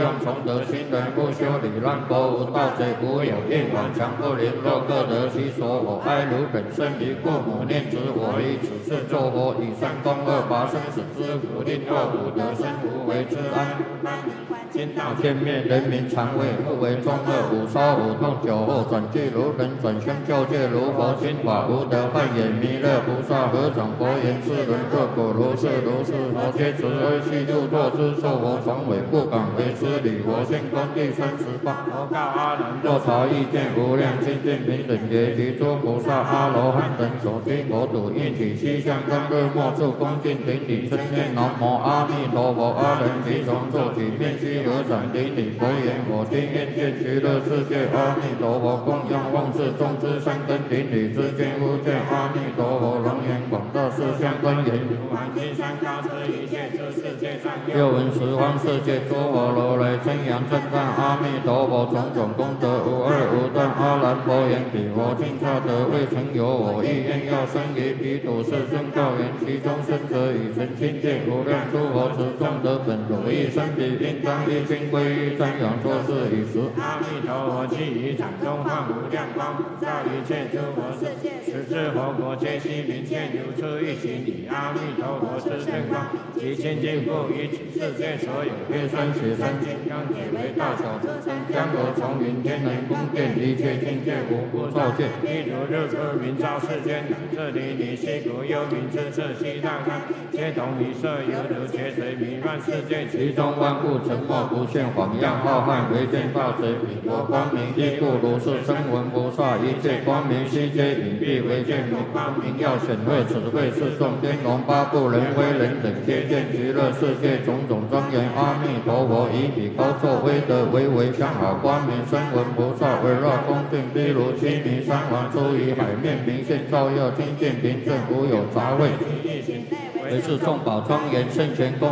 用崇德，行人不修理，乱国无盗贼，无有厌往，强不凌弱，各得其所。我爱如本生离父母，念之我以此事作佛，以善功恶拔生死之苦，令若无得生无为之安。今道见面，人民常为不为中恶，五烧五痛，酒后转句如人，转生救界如佛，心法无得幻也弥勒菩萨，合掌佛言：世人若果如是如是，佛皆慈悲悉度作之，受佛传委不敢为之礼。佛现观第38，佛告阿难：若察意见无量清净平等觉，及诸菩萨阿罗汉等所居国土，应起西向观日末处恭敬顶礼，称念南无阿弥陀佛。阿人即从做起，面须合掌顶礼，佛言：我今愿见极乐世界阿弥陀佛，供养奉事众之三根顶礼，知见无见阿弥陀佛，龙颜广大四相观言：如来金山高施一切诸世界上，又闻十方世界诸佛如来称扬称赞阿弥陀佛，种种功德无二无断。阿难佛言：彼佛尽差得未曾有我意，愿要生于彼土世尊告言：其中生者以成清净无量诸佛持众德本如意生彼应当一心归依瞻仰作是以时，阿弥陀佛即以掌中放无量光，普照一切诸佛世界，十智佛国皆悉明见，如出一形以阿弥陀佛之正光，其清净不与世界所有月山雪山金刚铁为大小之身，江河重云天人宫殿，一切境界无不照见。譬如日出明照世间，这里离西国幽冥之色西大干，皆同一色，犹如劫水弥漫世界，其中万物沉默不现，晃漾浩瀚，唯见大水彼国光明，亦故如是声闻菩萨，一切光明悉皆隐蔽，唯见如光明耀显赫，此谓是众天龙八部人威人等，皆见极乐世界种种庄严。阿弥陀佛以彼高坐威德，为相好光明声闻菩萨，围绕恭敬，譬如须弥山王出于海面，明现照耀，清净平正，无有杂秽。为是众宝庄严，圣贤供